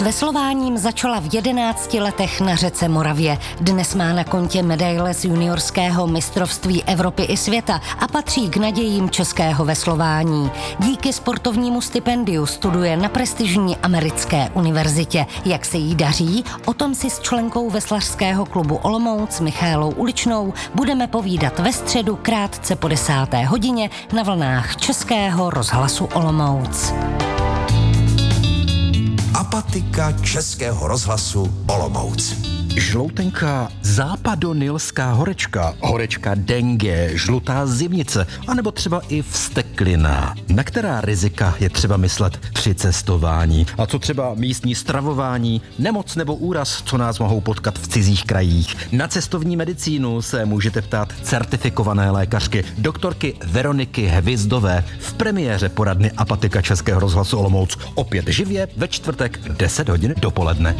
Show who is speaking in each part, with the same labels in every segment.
Speaker 1: veslováním začala v 11 letech na řece Moravě. Dnes má na kontě medaile z juniorského mistrovství Evropy i světa a patří k nadějím českého veslování. Díky sportovnímu stipendiu studuje na prestižní americké univerzitě. Jak se jí daří, o tom si s členkou veslařského klubu Olomouc Michaelou Uličnou budeme povídat ve středu krátce po 10. hodině na vlnách Českého rozhlasu Olomouc.
Speaker 2: Apatika Českého rozhlasu Olomouc.
Speaker 3: Žloutenká západonilská horečka, horečka dengue, žlutá zimnice, anebo třeba i vzteklina. Na která rizika je třeba myslet při cestování? A co třeba místní stravování, nemoc nebo úraz, co nás mohou potkat v cizích krajích? Na cestovní medicínu se můžete ptát certifikované lékařky, doktorky Veroniky Hvizdové v premiéře poradny Apatika Českého rozhlasu Olomouc. Opět živě ve čtvrtek 10 hodin dopoledne.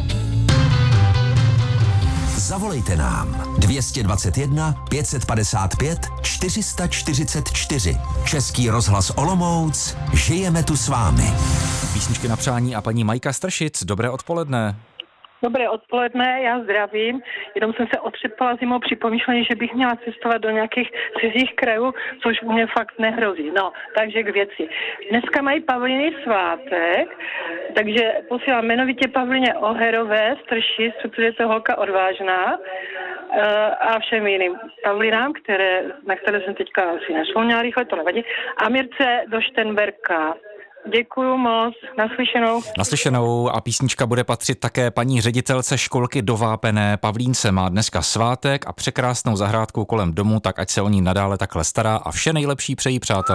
Speaker 2: Zavolejte nám 221 555 444. Český rozhlas Olomouc. Žijeme tu s vámi.
Speaker 4: Písničky na přání a paní Majka Stršic. Dobré odpoledne.
Speaker 5: Dobré odpoledne, já zdravím. Jenom jsem se otřepala zimou při pomyšlení, že bych měla cestovat do nějakých cizích krajů, což u mě fakt nehrozí. No, takže k věci. Dneska mají Pavlíny svátek, takže posílám jmenovitě Pavlíně Oherové z Tršic, protože je to holka odvážná, a všem jiným Pavlínám, na které jsem teďka asi nespomněla rychle, to nevadí. A Mirce do Štenberka. Děkuju moc, naslyšenou.
Speaker 4: A písnička bude patřit také paní ředitelce školky do Vápené. Pavlínce má dneska svátek a překrásnou zahrádku kolem domu, tak ať se o ní nadále takhle stará a vše nejlepší přejí, přátelé.